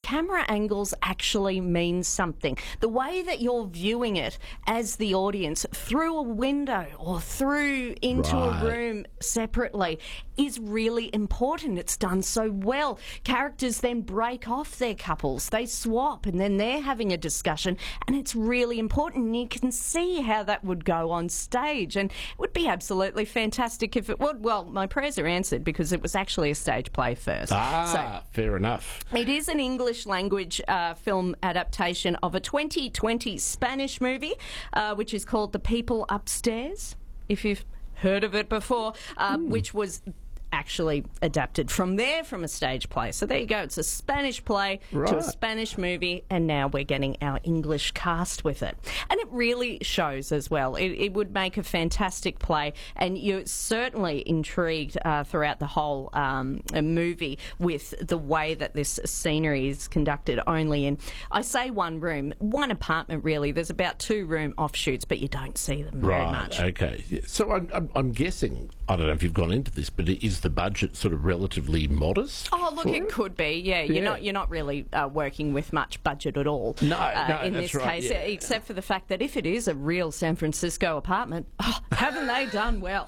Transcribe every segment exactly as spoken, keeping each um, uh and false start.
camera angles actually mean something. The way that you're viewing it as the audience through a window or through into Right. a room separately is really important. It's done so well. Characters then break off their couples. They swap and then they're having a discussion, and it's really important. And you can see how that would go on stage, and it would be absolutely fantastic if it would. Well, my prayers are answered because it was actually a stage play first. Ah, fair enough. It is an English language uh, film adaptation of a twenty twenty Spanish movie, uh, which is called The People Upstairs, if you've heard of it before, uh, which was actually adapted from there, from a stage play. So there you go. It's a Spanish play to a Right. Spanish movie, and now we're getting our English cast with it. And it really shows as well. It, it would make a fantastic play, and you're certainly intrigued uh, throughout the whole um, movie with the way that this scenery is conducted only in, I say one room, one apartment really. There's about two room offshoots, but you don't see them very Right, much. okay. Yeah, So I'm, I'm, I'm guessing, I don't know if you've gone into this, but is the budget sort of relatively modest? Oh, look, for it could be. Yeah, you're Yeah. not you're not really uh, working with much budget at all. No, uh, no, in that's this right, case, yeah. except for the fact that if it is a real San Francisco apartment, oh, haven't they done well?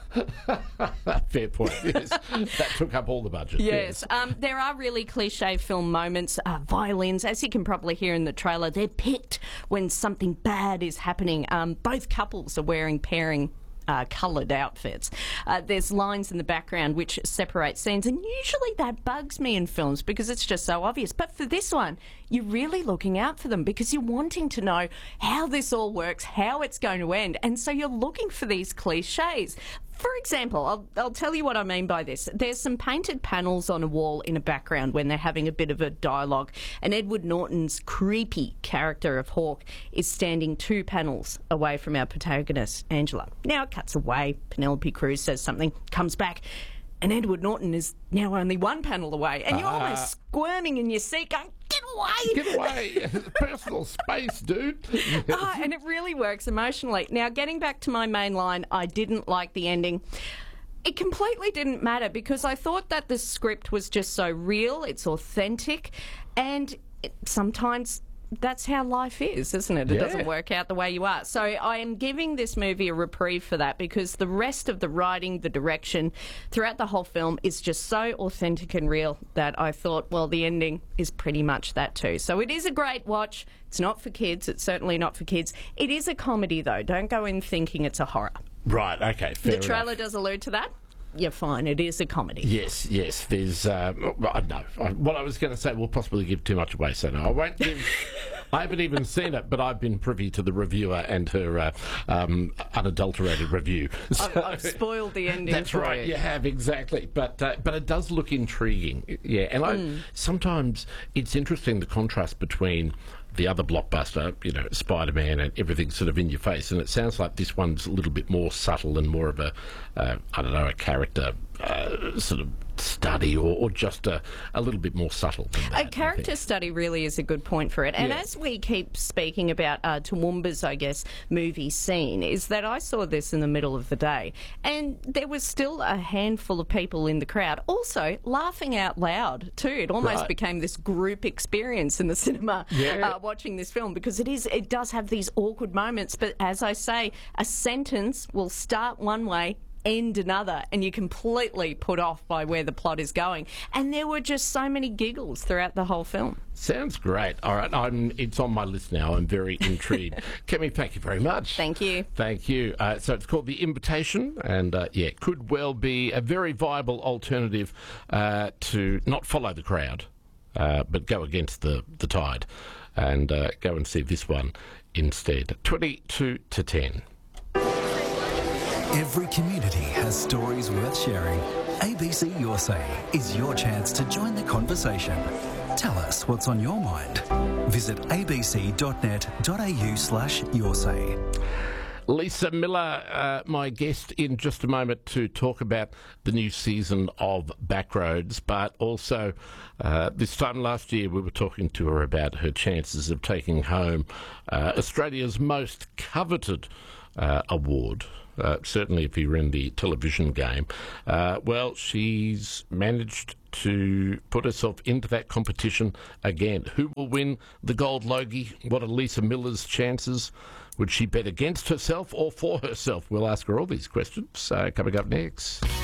Fair point, yes. That took up all the budget. Yes, um, there are really cliche film moments. Uh, violins, as you can probably hear in the trailer, they're picked when something bad is happening. Um, both couples are wearing pairing Uh, coloured outfits. Uh, there's lines in the background which separate scenes, and usually that bugs me in films because it's just so obvious. But for this one, you're really looking out for them because you're wanting to know how this all works, how it's going to end, and so you're looking for these cliches. For example, I'll, I'll tell you what I mean by this. There's some painted panels on a wall in a background when they're having a bit of a dialogue, and Edward Norton's creepy character of Hawk is standing two panels away from our protagonist, Angela. Now it cuts away, Penelope Cruz says something, comes back, and Edward Norton is now only one panel away, and you're Ah. almost squirming in your seat going, get away! Get away! Personal space, dude. Oh, and it really works emotionally. Now, getting back to my main line, I didn't like the ending. It completely didn't matter because I thought that the script was just so real, it's authentic, and it, sometimes that's how life is, isn't it? It Yeah. doesn't work out the way you are. So I am giving this movie a reprieve for that because the rest of the writing, the direction, throughout the whole film is just so authentic and real that I thought, well, the ending is pretty much that too. So it is a great watch. It's not for kids. It's certainly not for kids. It is a comedy, though. Don't go in thinking it's a horror. Right, okay, fair The trailer enough. does allude to that. You're fine. It is a comedy. Yes, yes. There's, um, well, no. I- What I was going to say will possibly give too much away, so no, I won't give. I haven't even seen it, but I've been privy to the reviewer and her uh, um, unadulterated review. I've, I've spoiled the ending. That's for right, you. you have, exactly. But uh, but it does look intriguing, yeah. And I, Mm. sometimes it's interesting the contrast between the other blockbuster, you know, Spider-Man, and everything's sort of in your face. And it sounds like this one's a little bit more subtle and more of a, uh, I don't know, a character uh, sort of study, or, or just a, a little bit more subtle than that, A I character think. study really is a good point for it. And Yeah. as we keep speaking about uh, Toowoomba's, I guess, movie scene, is that I saw this in the middle of the day, and there was still a handful of people in the crowd also laughing out loud too. It almost Right. became this group experience in the cinema Yeah. uh, watching this film because it is it does have these awkward moments. But as I say, a sentence will start one way, end another, and you're completely put off by where the plot is going. And there were just so many giggles throughout the whole film. Sounds great. All right, I'm, it's on my list now. I'm very intrigued. Kemi, thank you very much. Thank you. Thank you. Uh, so it's called The Invitation, and uh, yeah, could well be a very viable alternative uh, to not follow the crowd, uh, but go against the, the tide, and uh, go and see this one instead. twenty-two to ten. Every community has stories worth sharing. A B C Your Say is your chance to join the conversation. Tell us what's on your mind. Visit abc.net.au slash your say. Lisa Miller, uh, my guest in just a moment to talk about the new season of Backroads, but also uh, this time last year we were talking to her about her chances of taking home uh, Australia's most coveted uh, award. Uh, certainly if you're in the television game. Uh, well, she's managed to put herself into that competition again. Who will win the Gold Logie? What are Lisa Miller's chances? Would she bet against herself or for herself? We'll ask her all these questions uh, coming up next.